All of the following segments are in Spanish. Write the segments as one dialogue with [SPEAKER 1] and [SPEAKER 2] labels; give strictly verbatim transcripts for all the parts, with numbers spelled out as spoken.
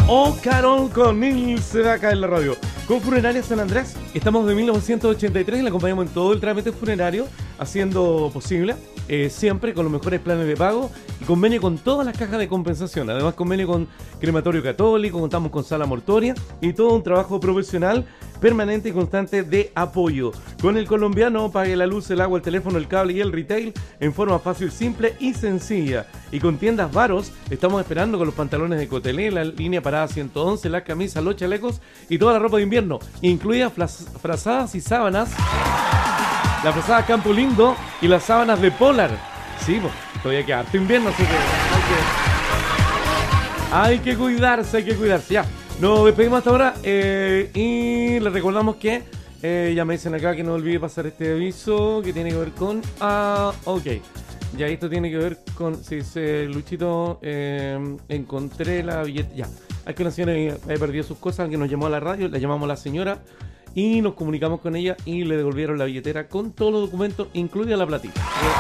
[SPEAKER 1] Oh, Carol con Nil se va acá en la radio. Con Funeraria San Andrés, estamos de mil novecientos ochenta y tres y le acompañamos en todo el trámite funerario, haciendo posible, eh, siempre con los mejores planes de pago y convenio con todas las cajas de compensación. Además, convenio con Crematorio Católico, contamos con sala mortuoria y todo un trabajo profesional permanente y constante de apoyo. Con el colombiano, pague la luz, el agua, el teléfono, el cable y el retail en forma fácil, simple y sencilla. Y con tiendas Varos, estamos esperando con los pantalones de Cotelé, la línea parada ciento once, las camisas, los chalecos y toda la ropa de invierno, incluidas frazadas y sábanas. La frazada Campo Lindo y las sábanas de Polar. Sí, pues, todavía queda harto invierno, así que hay que, hay que cuidarse, hay que cuidarse. Ya, nos despedimos hasta ahora eh, y les recordamos que eh, ya me dicen acá que no olvide pasar este aviso que tiene que ver con... Ah, ok. Ya, esto tiene que ver con... Si dice Luchito, eh, encontré la billetera... Ya, hay que una señora había perdido sus cosas, alguien nos llamó a la radio, la llamamos a la señora y nos comunicamos con ella y le devolvieron la billetera con todos los documentos, incluida la platita.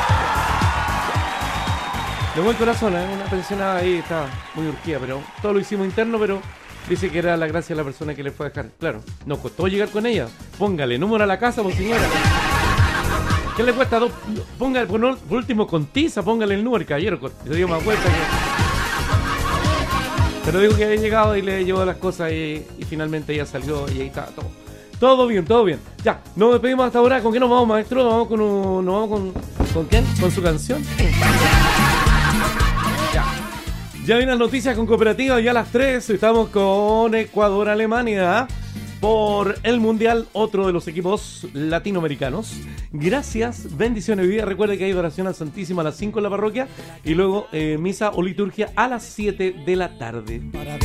[SPEAKER 1] De buen corazón, ¿eh? Una pensionada ahí está muy urgida, pero todo lo hicimos interno, pero dice que era la gracia de la persona que le fue a dejar. Claro, nos costó llegar con ella. Póngale número a la casa, por señora. ¿Qué le cuesta? Dos, póngale, por, no, por último, con tiza, póngale el número, caballero. Se dio más vuelta que... Pero digo que había llegado y le llevó las cosas y, y finalmente ella salió y ahí está todo. Todo bien, todo bien. Ya, nos despedimos hasta ahora. ¿Con qué nos vamos, maestro? ¿Nos vamos con un, nos vamos con, con quién? ¿Con su canción? Ya. Ya vienen las noticias con Cooperativa y a las tres estamos con Ecuador-Alemania por el Mundial, otro de los equipos latinoamericanos. Gracias, bendiciones y vida. Recuerde que hay adoración al Santísimo a las cinco en la parroquia y luego eh, misa o liturgia a las siete de la tarde.